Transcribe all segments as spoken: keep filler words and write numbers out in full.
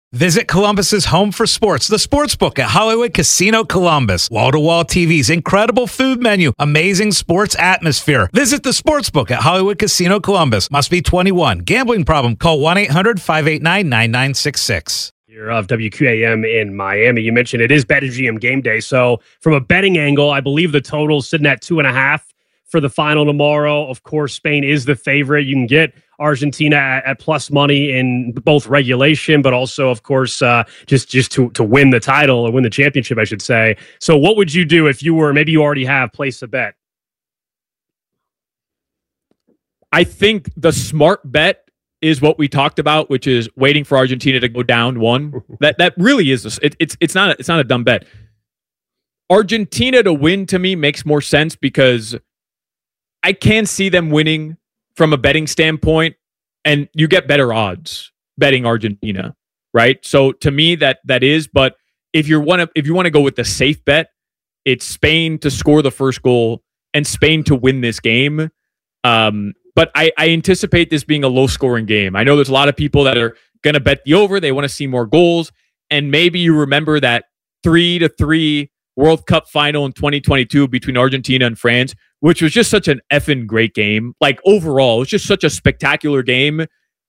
Visit Columbus's home for sports, the Sportsbook at Hollywood Casino Columbus. Wall-to-wall T Vs, incredible food menu, amazing sports atmosphere. Visit the Sportsbook at Hollywood Casino Columbus. Must be twenty-one. Gambling problem? Call one eight hundred five eight nine nine nine six six. Of W Q A M in Miami. You mentioned it is BetMGM game day. So from a betting angle, I believe the total's sitting at two and a half for the final tomorrow. Of course, Spain is the favorite. You can get Argentina at, at plus money in both regulation, but also, of course, uh, just just to to win the title or win the championship, I should say. So what would you do if you were, maybe you already have placed a bet? I think the smart bet is what we talked about, which is waiting for Argentina to go down one. That that really is a, it, it's it's not a, it's not a dumb bet. Argentina to win to me makes more sense because I can see them winning from a betting standpoint, and you get better odds betting Argentina, right? So to me, that that is. But if you want to if you want to go with the safe bet, it's Spain to score the first goal and Spain to win this game. Um, But I, I anticipate this being a low-scoring game. I know there's a lot of people that are going to bet the over. They want to see more goals. And maybe you remember that three to three World Cup final in twenty twenty-two between Argentina and France, which was just such an effing great game. Like, overall, it was just such a spectacular game.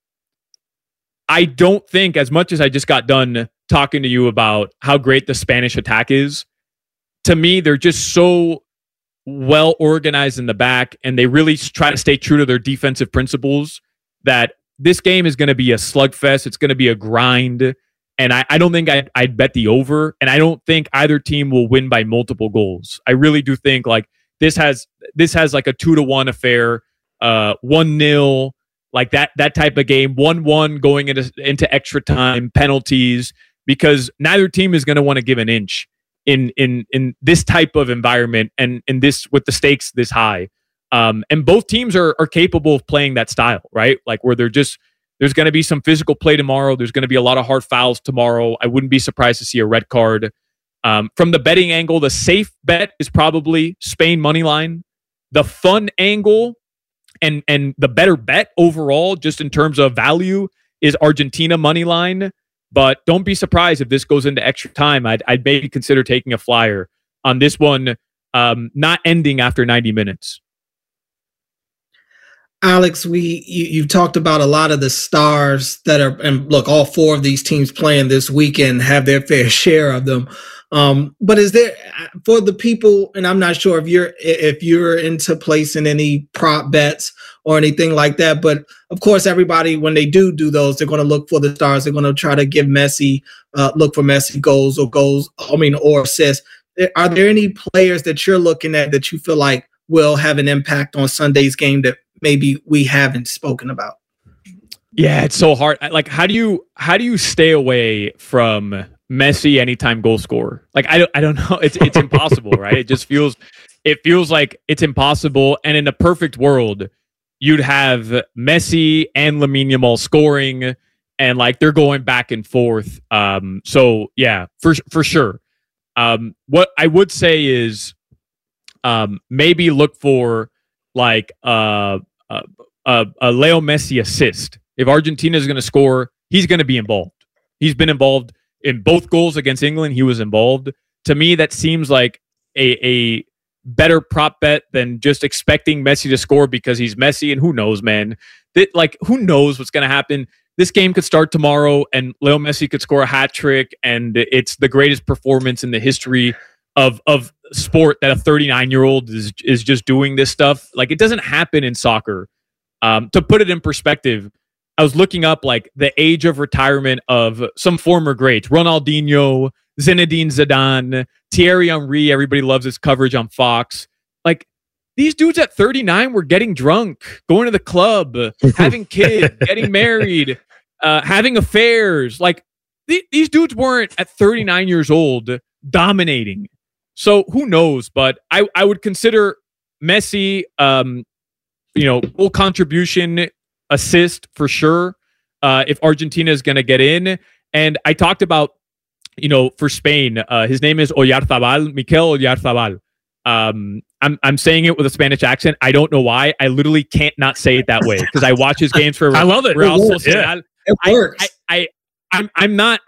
I don't think, as much as I just got done talking to you about how great the Spanish attack is, to me, they're just so well organized in the back, and they really try to stay true to their defensive principles, that this game is going to be a slugfest. It's going to be a grind, and I, I don't think I'd, I'd bet the over, and I don't think either team will win by multiple goals. I really do think like this has this has like a two to one affair, uh, one nil, like that that type of game, one one going into into extra time, penalties, because neither team is going to want to give an inch in in in this type of environment, and in this with the stakes this high. Um, and both teams are are capable of playing that style, right? Like where they're just, there's going to be some physical play tomorrow. There's going to be a lot of hard fouls tomorrow. I wouldn't be surprised to see a red card. Um, from the betting angle, the safe bet is probably Spain money line. The fun angle and and the better bet overall, just in terms of value, is Argentina money line. But don't be surprised if this goes into extra time. I'd, I'd maybe consider taking a flyer on this one, um, not ending after ninety minutes. Alex, we you, you've talked about a lot of the stars that are, and look, all four of these teams playing this weekend have their fair share of them. Um, but is there, for the people, and I'm not sure if you're if you're into placing any prop bets or anything like that, but of course, everybody, when they do do those, they're going to look for the stars. They're going to try to give Messi, uh, look for Messi goals or goals, I mean, or assists. Are there any players that you're looking at that you feel like will have an impact on Sunday's game that maybe we haven't spoken about? Yeah, it's so hard. Like, how do you how do you stay away from Messi anytime goal scorer? Like, I don't I don't know. It's it's impossible, right? It just feels it feels like it's impossible. And in a perfect world, you'd have Messi and Lamine Yamal scoring, and like they're going back and forth. Um, so yeah, for for sure. Um, what I would say is, um, maybe look for like uh, a, a, a Leo Messi assist. If Argentina is going to score, he's going to be involved. He's been involved in both goals against England. He was involved. To me, that seems like a, a better prop bet than just expecting Messi to score because he's Messi. And who knows, man? That, like, who knows what's going to happen? This game could start tomorrow and Leo Messi could score a hat trick, and it's the greatest performance in the history of of sport that a thirty-nine-year-old is is just doing this stuff. Like, it doesn't happen in soccer. Um, to put it in perspective, I was looking up like the age of retirement of some former greats: Ronaldinho, Zinedine Zidane, Thierry Henry. Everybody loves his coverage on Fox. Like, these dudes at thirty-nine were getting drunk, going to the club, having kids, getting married, uh, having affairs. Like, th- these dudes weren't at thirty-nine years old dominating. So who knows? But I, I would consider Messi, um, you know, full contribution, assist for sure, uh, if Argentina is going to get in. And I talked about, you know, for Spain, uh, his name is Oyarzabal, Mikel Oyarzabal. Um, I'm I'm saying it with a Spanish accent. I don't know why. I literally can't not say it that way because I watch his games for. I love it. Real It, yeah. It works. I, I, I I'm I'm not